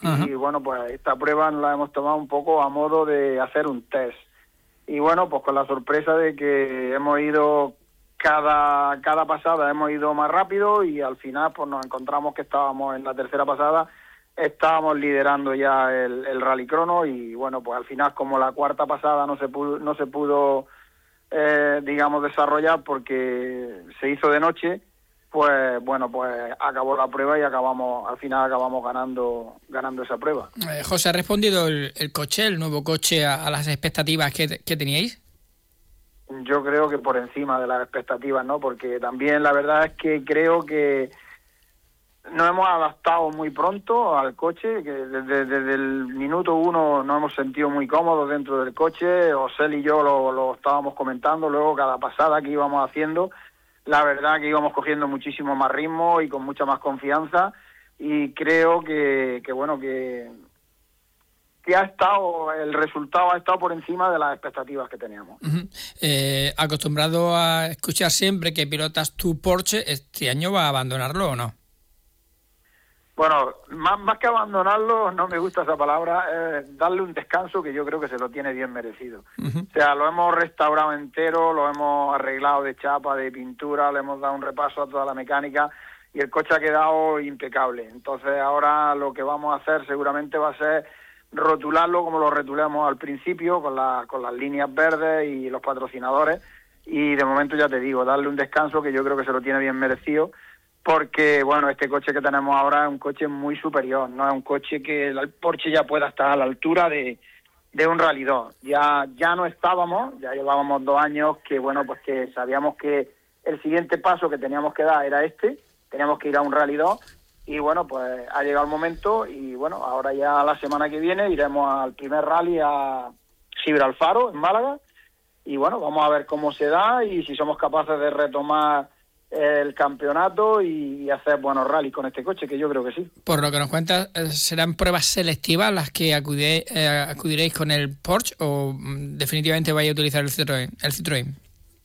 Ajá. Y bueno, pues esta prueba la hemos tomado un poco a modo de hacer un test. Y bueno, pues con la sorpresa de que hemos ido cada pasada hemos ido más rápido y al final pues nos encontramos que estábamos en la tercera pasada, estábamos liderando ya el rally crono y bueno, pues al final como la cuarta pasada no se pudo digamos desarrollar porque se hizo de noche, pues bueno, pues acabó la prueba y al final acabamos ganando esa prueba. José, ¿ha respondido el coche, el nuevo coche, a las expectativas que teníais? Yo creo que por encima de las expectativas, ¿no? Porque también la verdad es que creo que nos hemos adaptado muy pronto al coche, que desde el minuto 1 nos hemos sentido muy cómodos dentro del coche. Osel y yo lo estábamos comentando, luego cada pasada que íbamos haciendo, la verdad que íbamos cogiendo muchísimo más ritmo y con mucha más confianza, y creo que el resultado ha estado por encima de las expectativas que teníamos. Uh-huh. Acostumbrado a escuchar siempre que pilotas tu Porsche, ¿este año va a abandonarlo o no? Bueno, más que abandonarlo, no me gusta esa palabra, darle un descanso que yo creo que se lo tiene bien merecido. Uh-huh. O sea, lo hemos restaurado entero, lo hemos arreglado de chapa, de pintura, le hemos dado un repaso a toda la mecánica y el coche ha quedado impecable. Entonces ahora lo que vamos a hacer seguramente va a ser rotularlo como lo rotulamos al principio, con las líneas verdes y los patrocinadores, y de momento ya te digo, darle un descanso que yo creo que se lo tiene bien merecido, porque bueno, este coche que tenemos ahora es un coche muy superior, no es un coche que el Porsche ya pueda estar a la altura de un Rally 2. Ya no estábamos, ya llevábamos 2 años que bueno, pues que sabíamos que el siguiente paso que teníamos que dar era teníamos que ir a un Rally 2, y bueno, pues ha llegado el momento y bueno, ahora ya la semana que viene iremos al primer rally a Gibralfaro, en Málaga, y bueno, vamos a ver cómo se da y si somos capaces de retomar el campeonato y hacer buenos rallies con este coche, que yo creo que sí. Por lo que nos cuentas, ¿serán pruebas selectivas las que acudiréis con el Porsche o definitivamente vais a utilizar el Citroën?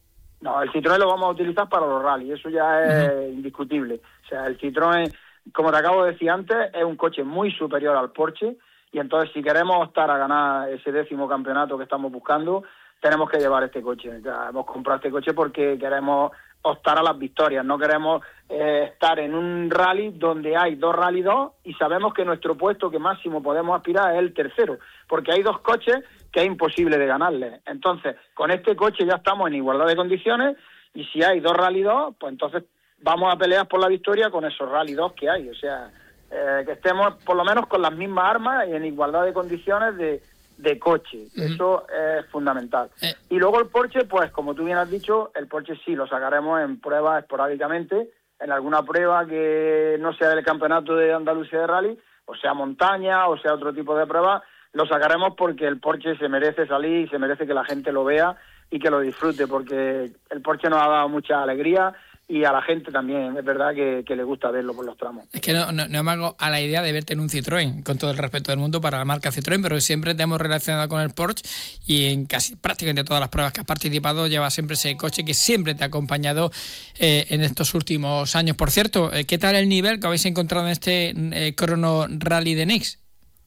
No, el Citroën lo vamos a utilizar para los rallies, eso ya es indiscutible. O sea, el Citroën, como te acabo de decir antes, es un coche muy superior al Porsche, y entonces si queremos optar a ganar ese 10º campeonato que estamos buscando, tenemos que llevar este coche. Ya hemos comprado este coche porque queremos optar a las victorias, no queremos estar en un rally donde hay 2 Rally 2 y sabemos que nuestro puesto que máximo podemos aspirar es el tercero, porque hay 2 coches que es imposible de ganarles. Entonces, con este coche ya estamos en igualdad de condiciones, y si hay 2 Rally 2, pues entonces vamos a pelear por la victoria con esos Rally 2 que hay. O sea, que estemos por lo menos con las mismas armas y en igualdad de condiciones de coche. Eso es fundamental. Y luego el Porsche, pues como tú bien has dicho, el Porsche sí lo sacaremos en pruebas esporádicamente, en alguna prueba que no sea del campeonato de Andalucía de rally, o sea montaña, o sea otro tipo de prueba, lo sacaremos porque el Porsche se merece salir y se merece que la gente lo vea y que lo disfrute, porque el Porsche nos ha dado mucha alegría y a la gente también, es verdad que le gusta verlo por los tramos. Es que no me hago a la idea de verte en un Citroën, con todo el respeto del mundo para la marca Citroën, pero siempre te hemos relacionado con el Porsche, y en prácticamente todas las pruebas que has participado llevas siempre ese coche que siempre te ha acompañado en estos últimos años. Por cierto, ¿qué tal el nivel que habéis encontrado en este Crono Rally de Nix?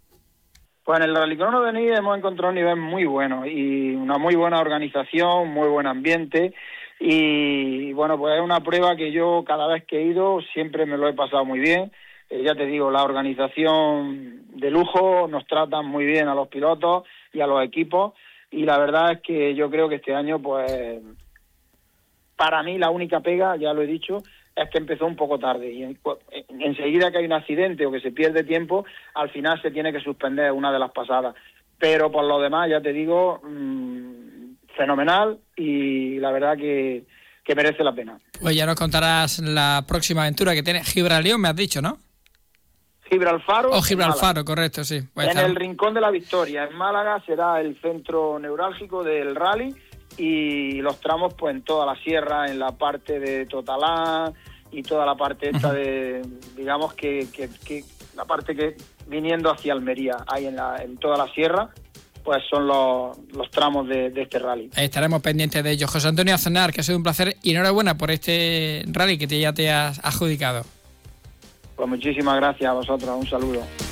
Pues en el Rally Crono de Nix hemos encontrado un nivel muy bueno y una muy buena organización, muy buen ambiente. Y bueno, pues es una prueba que yo cada vez que he ido siempre me lo he pasado muy bien. Ya te digo, la organización de lujo, nos tratan muy bien a los pilotos y a los equipos, y la verdad es que yo creo que este año, pues para mí la única pega, ya lo he dicho, es que empezó un poco tarde, y enseguida que hay un accidente o que se pierde tiempo, al final se tiene que suspender una de las pasadas. Pero por lo demás, ya te digo, fenomenal, y la verdad que merece la pena. Pues ya nos contarás la próxima aventura que tiene. Gibraleón me has dicho, ¿no? Gibralfaro. Gibralfaro, correcto, sí. En el Rincón de la Victoria, en Málaga, será el centro neurálgico del rally, y los tramos pues en toda la sierra, en la parte de Totalán y toda la parte esta de, digamos que la parte que viniendo hacia Almería, ahí en toda la sierra, pues son los tramos de este rally. Estaremos pendientes de ello. José Antonio Aznar, que ha sido un placer, y enhorabuena por este rally que ya te has adjudicado. Pues muchísimas gracias a vosotros, un saludo.